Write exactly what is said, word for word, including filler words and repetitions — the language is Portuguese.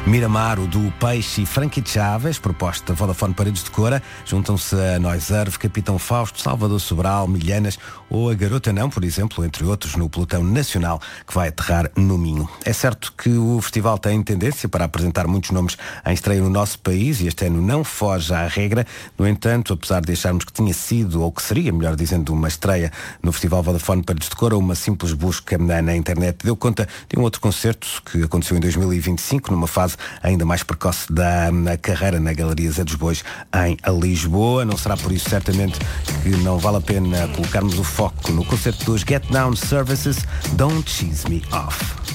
Miramar, o do Peixe e Frankie Chaves, proposta Vodafone Paredes de Cora, juntam-se a Noiserve, Capitão Fausto, Salvador Sobral, Milhanas ou a Garota Não, por exemplo, entre outros, no pelotão nacional que vai aterrar no Minho. É certo que o festival tem tendência para apresentar muitos nomes em estreia no nosso país e este ano não foge à regra. No entanto, apesar de acharmos que tinha sido, ou que seria, melhor dizendo, uma estreia no Festival Vodafone Paredes de Cora, uma simples busca na, na internet deu conta de um outro concerto que aconteceu em dois mil e vinte e cinco, numa fase ainda mais precoce da na carreira na Galeria Zé dos Bois, em Lisboa. Não será por isso, certamente, que não vale a pena colocarmos o foco no concerto dos Get Down Services, Don't Cheese Me Off.